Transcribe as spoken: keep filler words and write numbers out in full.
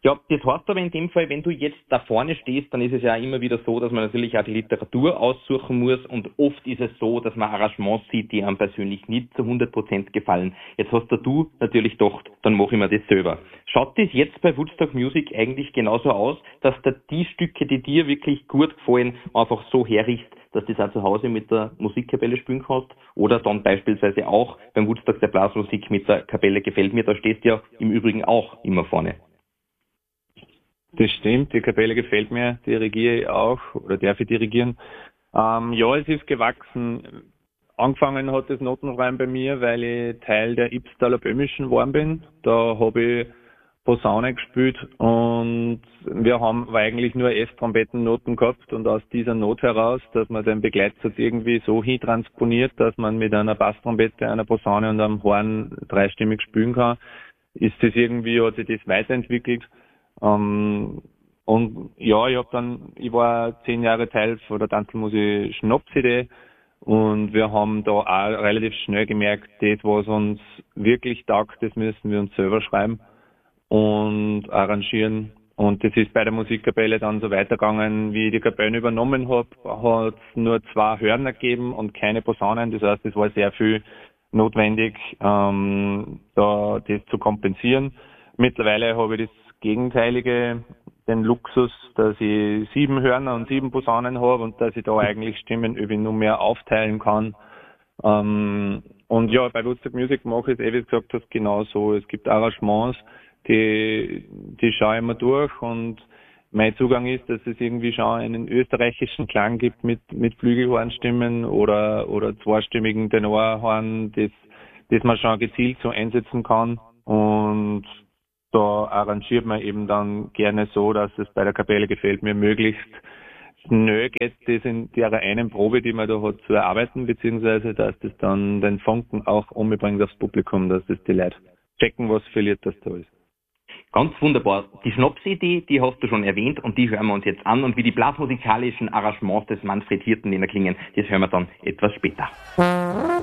Ja, das heißt aber in dem Fall, wenn du jetzt da vorne stehst, dann ist es ja immer wieder so, dass man natürlich auch die Literatur aussuchen muss und oft ist es so, dass man Arrangements sieht, die einem persönlich nicht zu hundert Prozent gefallen. Jetzt hast du, du natürlich gedacht, dann mache ich mir das selber. Schaut das jetzt bei Woodstock Music eigentlich genauso aus, dass du die Stücke, die dir wirklich gut gefallen, einfach so herrichst, dass du das auch zu Hause mit der Musikkapelle spielen kannst oder dann beispielsweise auch beim Woodstock der Blasmusik mit der Kapelle gefällt mir, da stehst du ja im Übrigen auch immer vorne. Das stimmt, die Kapelle gefällt mir, dirigiere ich auch oder darf ich dirigieren. Ähm, ja, es ist gewachsen. Angefangen hat das Notenreim bei mir, weil ich Teil der Ybbstaler Böhmischen geworden bin. Da habe ich Posaune gespielt und wir haben eigentlich nur F-Trompetennoten gehabt und aus dieser Not heraus, dass man den Begleitsatz irgendwie so hintransponiert, dass man mit einer Basstrompete, einer Posaune und einem Horn dreistimmig spielen kann, ist das irgendwie, hat sich das weiterentwickelt. Ähm, und ja, ich habe dann, ich war zehn Jahre Teil von der Tanzelmusik Schnapsidee und wir haben da auch relativ schnell gemerkt, das, was uns wirklich taugt, das müssen wir uns selber schreiben und arrangieren. Und das ist bei der Musikkapelle dann so weitergegangen, wie ich die Kapellen übernommen habe, hat es nur zwei Hörner gegeben und keine Posaunen. Das heißt, es war sehr viel notwendig, ähm, da das zu kompensieren. Mittlerweile habe ich das Gegenteilige, den Luxus, dass ich sieben Hörner und sieben Posaunen habe und dass ich da eigentlich Stimmen irgendwie nur mehr aufteilen kann. Ähm, und ja, bei Woodstock Music mache ich es, wie du gesagt hast, genauso. Es gibt Arrangements, die, die schaue ich mir durch und mein Zugang ist, dass es irgendwie schon einen österreichischen Klang gibt mit, mit Flügelhornstimmen oder, oder zweistimmigen Tenorhorn, das, das man schon gezielt so einsetzen kann und da arrangiert man eben dann gerne so, dass es bei der Kapelle gefällt mir möglichst schnell geht, das in der einen Probe, die man da hat, zu erarbeiten, beziehungsweise dass das dann den Funken auch umbringt aufs Publikum, dass das die Leute checken, was verliert das da ist. Ganz wunderbar. Die Schnapsidee, die hast du schon erwähnt und die hören wir uns jetzt an und wie die blasmusikalischen Arrangements des Manfred Hirtenlehner klingen, das hören wir dann etwas später.